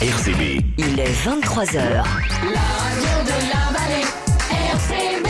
RCB. Il est 23h. La radio de la vallée, RCB.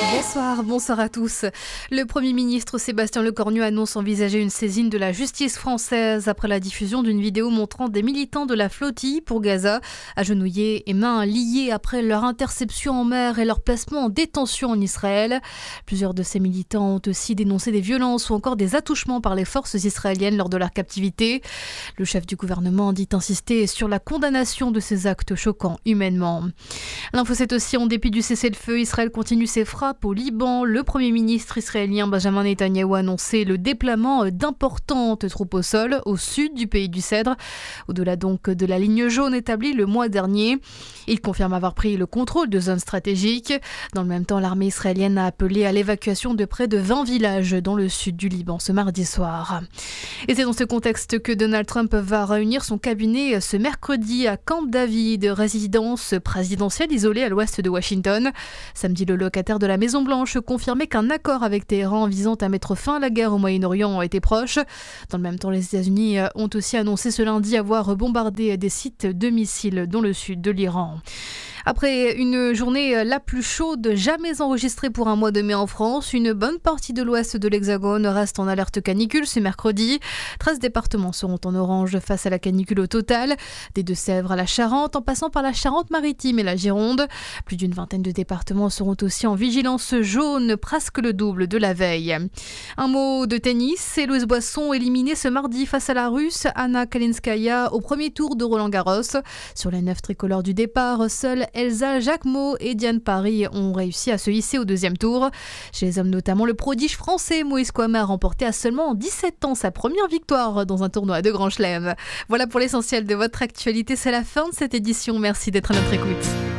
Bonsoir à tous. Le Premier ministre Sébastien Lecornu annonce envisager une saisine de la justice française après la diffusion d'une vidéo montrant des militants de la flottille pour Gaza, agenouillés et mains liées après leur interception en mer et leur placement en détention en Israël. Plusieurs de ces militants ont aussi dénoncé des violences ou encore des attouchements par les forces israéliennes lors de leur captivité. Le chef du gouvernement dit insister sur la condamnation de ces actes choquants humainement. L'info, c'est aussi en dépit du cessez-le-feu, Israël continue ses frappes au Liban. Le Premier ministre israélien Benjamin Netanyahou a annoncé le déploiement d'importantes troupes au sol au sud du pays du Cèdre, au-delà donc de la ligne jaune établie le mois dernier. Il confirme avoir pris le contrôle de zones stratégiques. Dans le même temps, l'armée israélienne a appelé à l'évacuation de près de 20 villages dans le sud du Liban ce mardi soir. Et c'est dans ce contexte que Donald Trump va réunir son cabinet ce mercredi à Camp David, résidence présidentielle isolée à l'ouest de Washington. Samedi, le locataire de la Maison-Blanche confirmait qu'un accord avec Téhéran visant à mettre fin à la guerre au Moyen-Orient était proche. Dans le même temps, les États-Unis ont aussi annoncé ce lundi avoir bombardé des sites de missiles dans le sud de l'Iran. Après une journée la plus chaude jamais enregistrée pour un mois de mai en France, une bonne partie de l'ouest de l'Hexagone reste en alerte canicule ce mercredi. 13 départements seront en orange face à la canicule au total, des Deux-Sèvres à la Charente, en passant par la Charente-Maritime et la Gironde. Plus d'une vingtaine de départements seront aussi en vigilance jaune, presque le double de la veille. Un mot de tennis, Héloïse Boisson éliminée ce mardi face à la Russe Anna Kalinskaya au premier tour de Roland-Garros. Sur les 9 tricolores du départ, seuls Elsa Jacquemot et Diane Paris ont réussi à se hisser au deuxième tour. Chez les hommes notamment, le prodige français Moïse Kouame a remporté à seulement 17 ans sa première victoire dans un tournoi de Grand Chelem. Voilà pour l'essentiel de votre actualité, c'est la fin de cette édition. Merci d'être à notre écoute.